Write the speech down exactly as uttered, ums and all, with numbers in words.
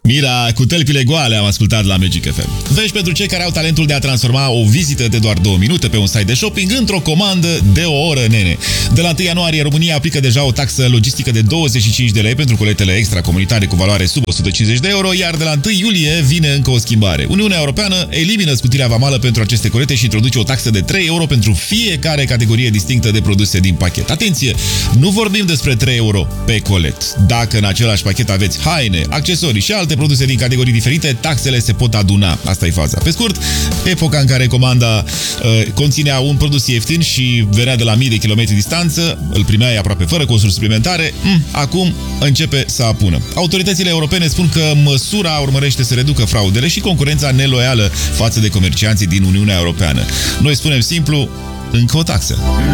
Mira, cu tălpile goale am ascultat la Magic F M. Vești pentru cei care au talentul de a transforma o vizită de doar două minute pe un site de shopping într-o comandă de o oră, nene. De la întâi ianuarie, România aplică deja o taxă logistică de douăzeci și cinci de lei pentru coletele extracomunitare cu valoare sub o sută cincizeci de euro, iar de la întâi iulie vine încă o schimbare. Uniunea Europeană elimină scutirea vamală pentru aceste colete și introduce o taxă de trei euro pentru fiecare categorie distinctă de produse din pachet. Atenție! Nu vorbim despre trei euro pe colet. Dacă în același pachet aveți haine, accesorii și alte produse din categorii diferite, taxele se pot aduna. Asta e faza. Pe scurt, epoca în care comanda uh, conținea un produs ieftin și venea de la mii de kilometri distanță, îl primeai aproape fără costuri suplimentare, mm, acum începe să apună. Autoritățile europene spun că măsura urmărește să reducă fraudele și concurența neloială față de comercianții din Uniunea Europeană. Noi spunem simplu, încă o taxă.